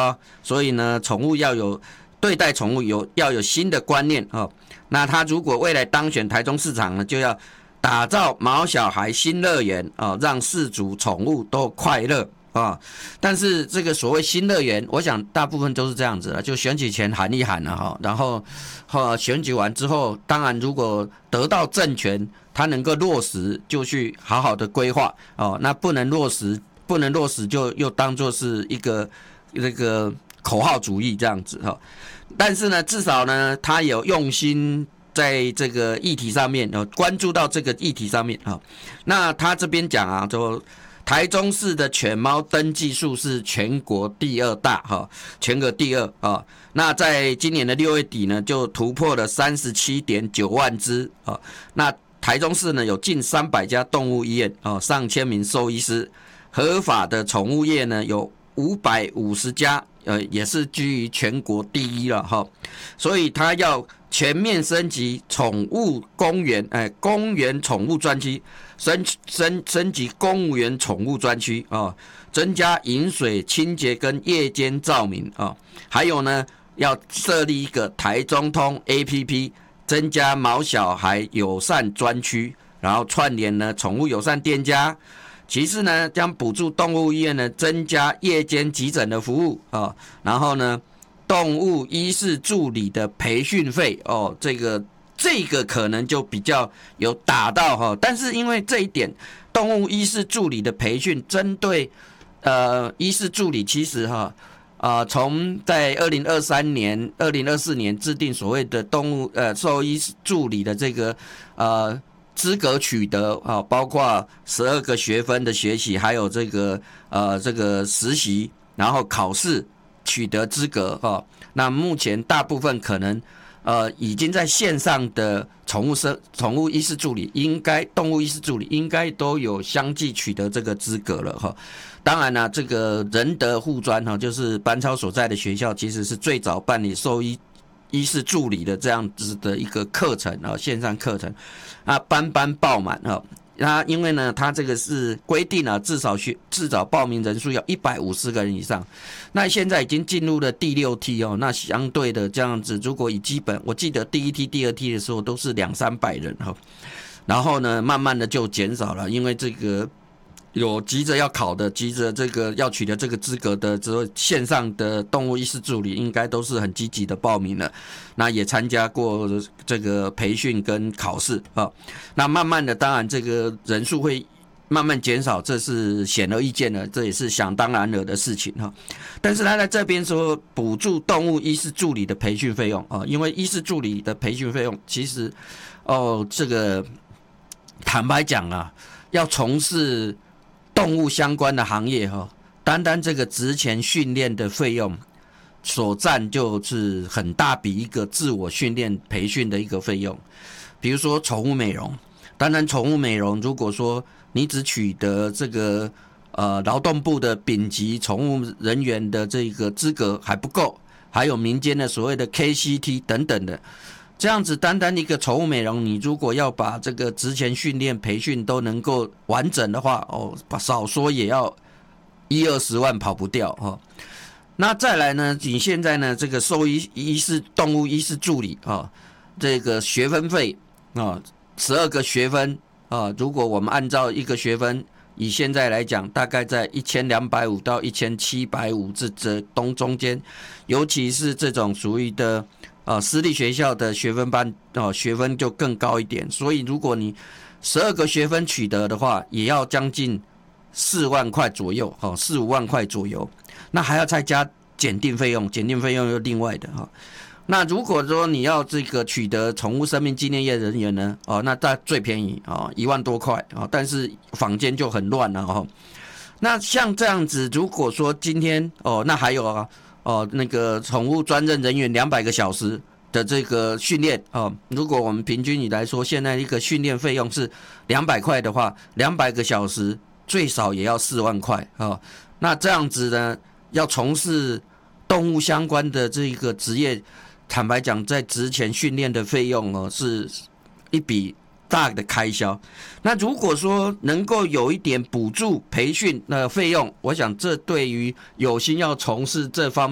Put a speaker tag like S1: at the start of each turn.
S1: 哦，所以呢，宠物要有对待宠物要有新的观念哦。那他如果未来当选台中市长呢，就要打造毛小孩新乐园哦，让饲主宠物都快乐。但是这个所谓新乐园，我想大部分都是这样子的，就选举前喊一喊了然后选举完之后，当然如果得到政权，他能够落实，就去好好的规划那不能落实就又当作是一个那个口号主义这样子但是呢，至少呢，他有用心在这个议题上面关注到这个议题上面那他这边讲就台中市的犬猫登记数是全国第2大全国第2那在今年的6月底呢，就突破了 37.9 万只那台中市呢有近300家动物医院上千名兽医师，合法的宠物业呢有550家，也是居于全国第1了所以他要全面升级宠物公园，公园宠物专区，升级公务员宠物专区增加饮水清洁跟夜间照明还有呢，要设立一个台中通 APP， 增加毛小孩友善专区，然后串联呢宠物友善店家。其次呢，将补助动物医院呢增加夜间急诊的服务然后呢，动物医师助理的培训费这个可能就比较有打到但是因为这一点，动物医师助理的培训针对医师助理其实从在2023年、2024年制定所谓的动物兽医助理的这个资格取得包括12个学分的学习，还有这个实习，然后考试取得资格那目前大部分可能已经在线上的宠物医师助理动物医师助理应该都有相继取得这个资格了当然了，这个仁德护专就是班超所在的学校，其实是最早办理兽医师助理的这样子的一个课程线上课程班爆满那因为呢，它这个是规定至少报名人数要150个人以上。那现在已经进入了第6梯那相对的这样子，如果以基本，我记得第1梯、第2梯的时候都是200-300人然后呢，慢慢的就减少了，因为这个有急着要考的，急着这个要取得这个资格的，之后线上的动物医师助理应该都是很积极的报名了，那也参加过这个培训跟考试那慢慢的，当然这个人数会慢慢减少，这是显而易见的，这也是想当然了的事情但是他在这边说补助动物医师助理的培训费用因为医师助理的培训费用其实这个坦白讲要从事动物相关的行业单单这个职前训练的费用所占就是很大笔一个自我训练培训的一个费用。比如说宠物美容，当然宠物美容如果说你只取得这个劳动部的丙级宠物人员的这个资格还不够，还有民间的所谓的 KCT 等等的，这样子单单一个宠物美容，你如果要把这个职前训练培训都能够完整的话少说也要10-20万跑不掉那再来呢，你现在呢这个兽医师动物医师助理这个学分费12个学分如果我们按照一个学分，以现在来讲大概在1250到1750这中间，尤其是这种属于的私立学校的学分班学分就更高一点，所以如果你12个学分取得的话，也要将近4万块左右4-5万块左右，那还要再加检定费用又另外的那如果说你要这个取得宠物生命纪念业人员呢那最便宜1万多块但是坊间就很乱了那像这样子，如果说今天那还有那个宠物专任人员200个小时的这个训练如果我们平均来说，现在一个训练费用是200块的话，200个小时最少也要4万块那这样子呢，要从事动物相关的这个职业，坦白讲，在职前训练的费用是一笔大的开销。那如果说能够有一点补助培训的费用，我想这对于有心要从事这方面